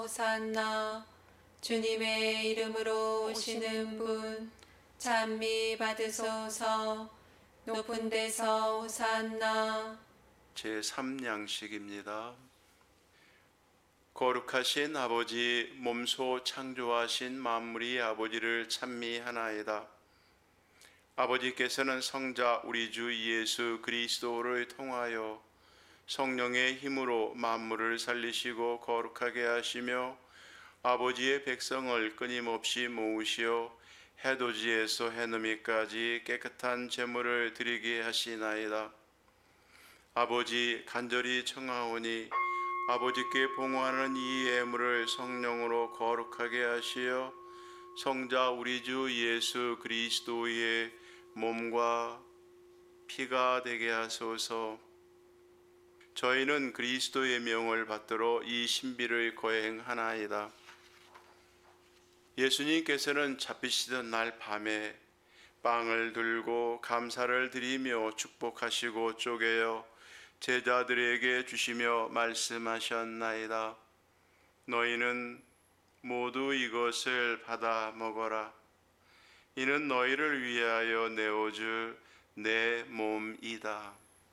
호산나. 주님의 이름으로 오시는 분 찬미 받으소서. 높은 데서 호산나. 제3양식입니다. 거룩하신 아버지, 몸소 창조하신 만물이 아버지를 찬미하나이다. 아버지께서는 성자 우리 주 예수 그리스도를 통하여 성령의 힘으로 만물을 살리시고 거룩하게 하시며 아버지의 백성을 끊임없이 모으시어 해돋이에서 해넘이까지 깨끗한 제물을 드리게 하시나이다. 아버지, 간절히 청하오니 아버지께 봉하는 이 예물을 성령으로 거룩하게 하시어 성자 우리 주 예수 그리스도의 몸과 피가 되게 하소서. 저희는 그리스도의 명을 받들어 이 신비를 거행하나이다. 예수님께서는 잡히시던 날 밤에 빵을 들고 감사를 드리며 축복하시고 쪼개어 제자들에게 주시며 말씀하셨나이다. 너희는 모두 이것을 받아 먹어라. 이는 너희를 위하여 내어줄 내 몸이다.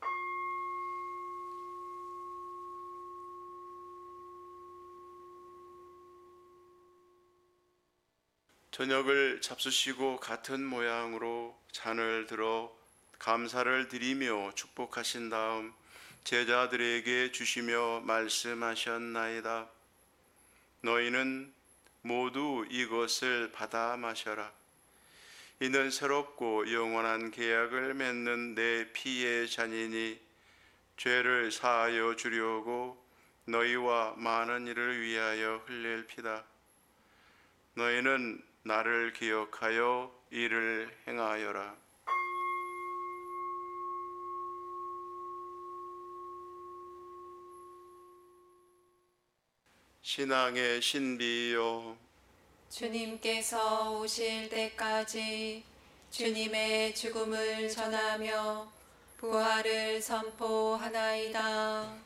저녁을 잡수시고 같은 모양으로 잔을 들어 감사를 드리며 축복하신 다음 제자들에게 주시며 말씀하셨나이다. 너희는 모두 이것을 받아 마셔라. 이는 새롭고 영원한 계약을 맺는 내 피의 잔이니 죄를 사하여 주려고 너희와 많은 이를 위하여 흘릴 피다. 너희는 나를 기억하여 이를 행하여라. 신앙의 신비요, 주님께서 오실 때까지 주님의 죽음을 전하며 부활을 선포하나이다.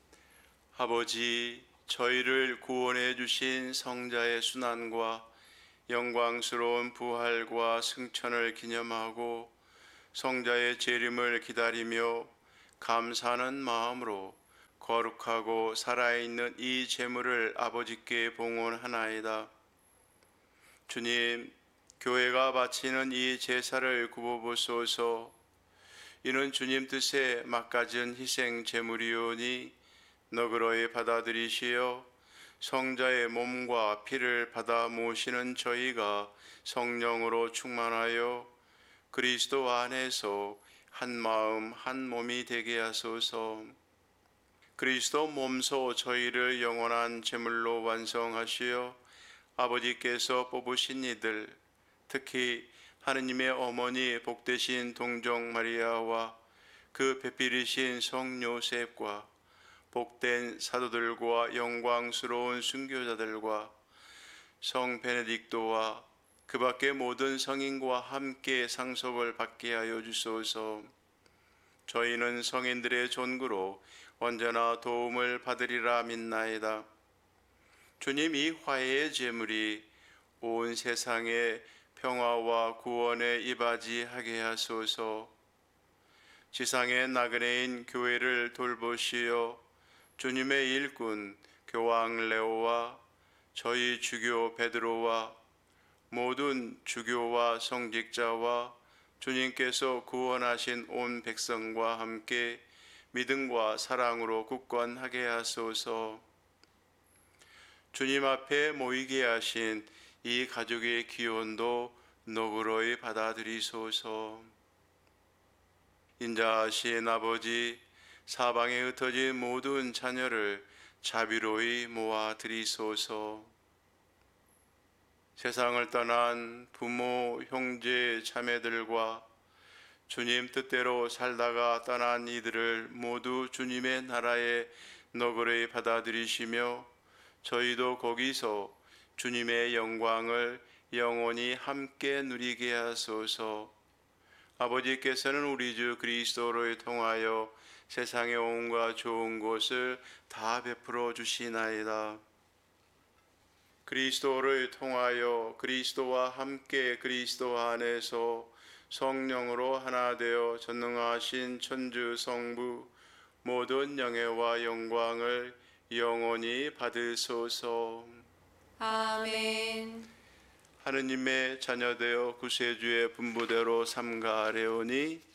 아버지, 저희를 구원해 주신 성자의 순환과 영광스러운 부활과 승천을 기념하고 성자의 재림을 기다리며 감사하는 마음으로 거룩하고 살아있는 이 제물을 아버지께 봉헌하나이다. 주님, 교회가 바치는 이 제사를 굽어보소서. 이는 주님 뜻에 막가진 희생 제물이오니 너그러이 받아들이시어 성자의 몸과 피를 받아 모시는 저희가 성령으로 충만하여 그리스도 안에서 한 마음 한 몸이 되게 하소서. 그리스도 몸소 저희를 영원한 제물로 완성하시어 아버지께서 뽑으신 이들, 특히 하느님의 어머니 복되신 동정 마리아와 그 배필이신 성 요셉과 복된 사도들과 영광스러운 순교자들과 성 베네딕토와 그 밖의 모든 성인과 함께 상속을 받게 하여 주소서. 저희는 성인들의 존귀로 언제나 도움을 받으리라 믿나이다. 주님, 이 화해의 제물이 온 세상에 평화와 구원에 이바지하게 하소서. 지상의 나그네인 교회를 돌보시어 주님의 일꾼 교황 레오와 저희 주교 베드로와 모든 주교와 성직자와 주님께서 구원하신 온 백성과 함께 믿음과 사랑으로 굳건하게 하소서. 주님 앞에 모이게 하신 이 가족의 기원도 너그러이 받아들이소서. 인자하신 아버지, 사방에 흩어진 모든 자녀를 자비로이 모아 드리소서. 세상을 떠난 부모, 형제, 자매들과 주님 뜻대로 살다가 떠난 이들을 모두 주님의 나라에 너그러이 받아들이시며 저희도 거기서 주님의 영광을 영원히 함께 누리게 하소서. 아버지께서는 우리 주 그리스도를 통하여 세상의 온갖 좋은 것을 다 베풀어 주시나이다. 그리스도를 통하여 그리스도와 함께 그리스도 안에서 성령으로 하나 되어 전능하신 천주 성부 모든 영예와 영광을 영원히 받으소서. 아멘. 하느님의 자녀되어 구세주의 분부대로 삼가하려니